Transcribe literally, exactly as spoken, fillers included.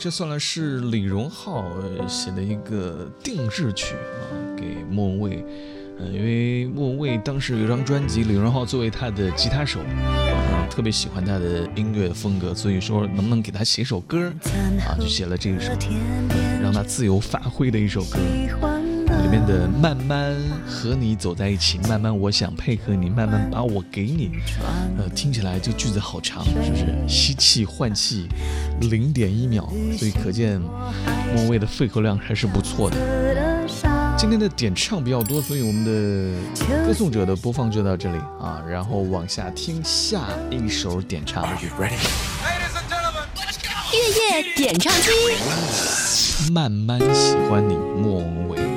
这算了是李荣浩写的一个定制曲啊，给莫文蔚。呃，因为莫文蔚当时有一张专辑，李荣浩作为他的吉他手，呃，特别喜欢他的音乐风格，所以说能不能给他写首歌啊，就写了这一首，让他自由发挥的一首歌。里面的慢慢和你走在一起，慢慢我想配合你，慢慢把我给你，呃，听起来这句子好长，是不是？吸气换气零点一秒，所以可见莫文蔚的肺活量还是不错的。今天的点唱比较多，所以我们的歌颂者的播放就到这里啊，然后往下听下一首点唱。 月夜点唱机， 慢慢喜欢你，莫文蔚。